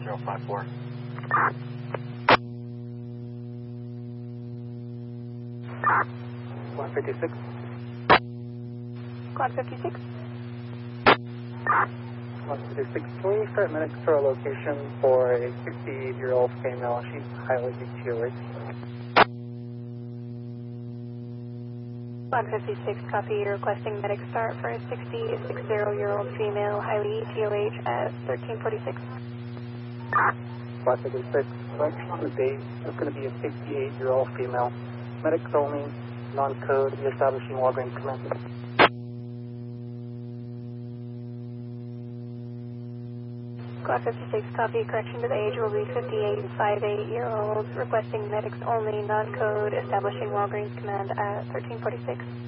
054. Quad 56. Quad 56. Quad 56. Can we start medics to our location for a 68-year-old female? She's highly deteriorated. Quad 56, copy. Requesting medic start for a 60-year-old female, highly ETOH at 1346. Quad 56. Correction on the date. It's going to be a 68-year-old female. Medics only, non-code, establishing Walgreens command. Quad 56, copy. Correction to the age will be 58-year-old. Requesting medics only, non-code, establishing Walgreens command at 1346.